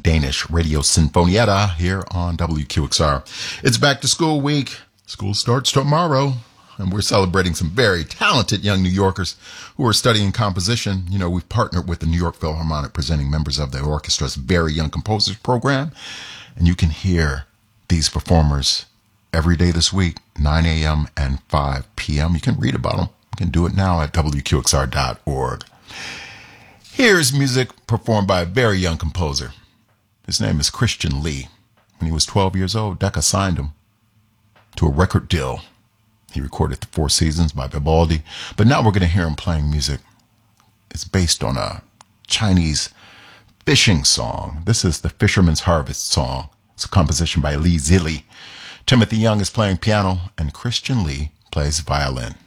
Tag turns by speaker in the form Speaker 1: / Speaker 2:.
Speaker 1: Danish Radio Sinfonietta here on WQXR. It's back to school week. School starts tomorrow, and we're celebrating some very talented young New Yorkers who are studying composition. You know, we've partnered with the New York Philharmonic, presenting members of the orchestra's Very Young Composers program, and you can hear these performers every day this week, 9 a.m. and 5 p.m. You can read about them. You can do it now at WQXR.org. Here's music performed by a very young composer. His name is Christian Lee. When he was 12 years old, Decca signed him to a record deal. He recorded The Four Seasons by Vivaldi, but now we're going to hear him playing music. It's based on a Chinese fishing song. This is the Fisherman's Harvest song. It's a composition by Lee Zilli. Timothy Young is playing piano, and Christian Lee plays violin.